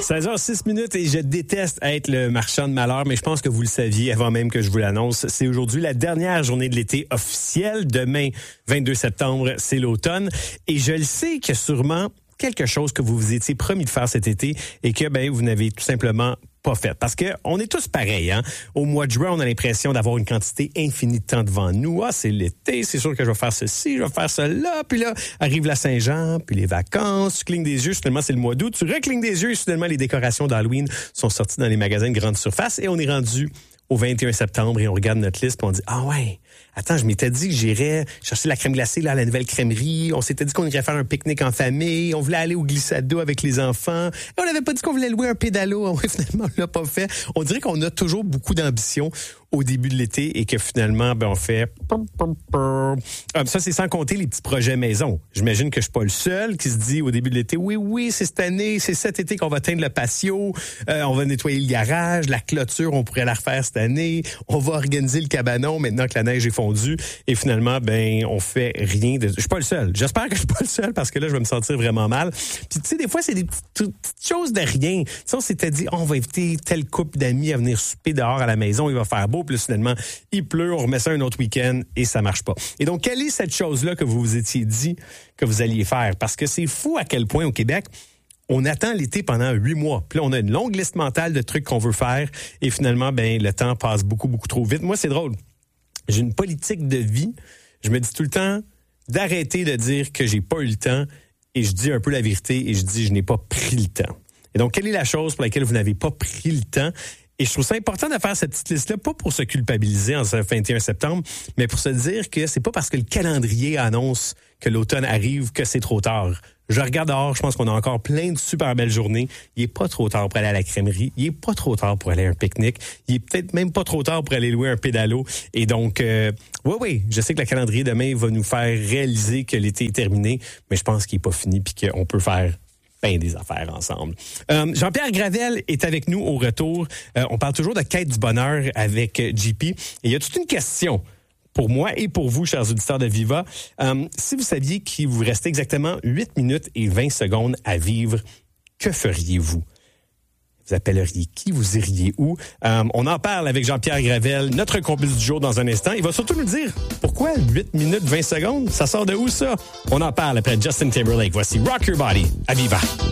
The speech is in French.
16h06 et je déteste être le marchand de malheur, mais je pense que vous le saviez avant même que je vous l'annonce. C'est aujourd'hui la dernière journée de l'été officielle. Demain, 22 septembre, c'est l'automne. Et je le sais que sûrement quelque chose que vous vous étiez promis de faire cet été et que vous n'avez tout simplement pas fait. Parce que on est tous pareils, hein. Au mois de juin, on a l'impression d'avoir une quantité infinie de temps devant nous. Ah, c'est l'été, c'est sûr que je vais faire ceci, je vais faire cela. Puis là, arrive la Saint-Jean, puis les vacances, tu clignes des yeux, soudainement, c'est le mois d'août. Tu reclignes des yeux et soudainement, les décorations d'Halloween sont sorties dans les magasins de grande surface et on est rendu au 21 septembre et on regarde notre liste et on dit « Ah ouais, attends, je m'étais dit que j'irais chercher la crème glacée là, à la nouvelle crèmerie. On s'était dit qu'on irait faire un pique-nique en famille. On voulait aller au glissade d'eau avec les enfants. Et on n'avait pas dit qu'on voulait louer un pédalo. Ouais, finalement, on l'a pas fait. On dirait qu'on a toujours beaucoup d'ambition au début de l'été et que finalement, on fait... Ça, c'est sans compter les petits projets maison. J'imagine que je suis pas le seul qui se dit au début de l'été, oui, c'est cette année, c'est cet été qu'on va teindre le patio, on va nettoyer le garage, la clôture, on pourrait la refaire cette année, on va organiser le cabanon maintenant que la neige est fondue et finalement, on fait rien de... Je suis pas le seul. J'espère que je suis pas le seul parce que là, je vais me sentir vraiment mal. Puis tu sais, des fois, c'est des petites choses de rien. Tu sais, on s'était dit, on va inviter tel couple d'amis à venir souper dehors à la maison, il va faire beau. Puis là, finalement, il pleut, on remet ça un autre week-end et ça marche pas. Et donc, quelle est cette chose-là que vous vous étiez dit que vous alliez faire? Parce que c'est fou à quel point au Québec, on attend l'été pendant 8 mois. Puis là, on a une longue liste mentale de trucs qu'on veut faire et finalement, le temps passe beaucoup, beaucoup trop vite. Moi, c'est drôle. J'ai une politique de vie. Je me dis tout le temps d'arrêter de dire que j'ai pas eu le temps et je dis un peu la vérité et je dis je n'ai pas pris le temps. Et donc, quelle est la chose pour laquelle vous n'avez pas pris le temps? Et je trouve ça important de faire cette petite liste-là, pas pour se culpabiliser en ce 21 septembre, mais pour se dire que c'est pas parce que le calendrier annonce que l'automne arrive que c'est trop tard. Je regarde dehors, je pense qu'on a encore plein de super belles journées. Il est pas trop tard pour aller à la crèmerie. Il est pas trop tard pour aller à un pique-nique. Il est peut-être même pas trop tard pour aller louer un pédalo. Et donc, oui, je sais que le calendrier demain va nous faire réaliser que l'été est terminé, mais je pense qu'il est pas fini puis qu'on peut faire des affaires ensemble. Jean-Pierre Gravel est avec nous au retour. On parle toujours de quête du bonheur avec JP. Et il y a toute une question pour moi et pour vous, chers auditeurs de Viva. Si vous saviez qu'il vous restait exactement 8 minutes et 20 secondes à vivre, que feriez-vous? Vous appelleriez qui? Vous iriez où? On en parle avec Jean-Pierre Gravel, notre complice du jour dans un instant. Il va surtout nous dire pourquoi 8 minutes 20 secondes? Ça sort de où ça? On en parle après Justin Timberlake. Voici Rock Your Body à Viva.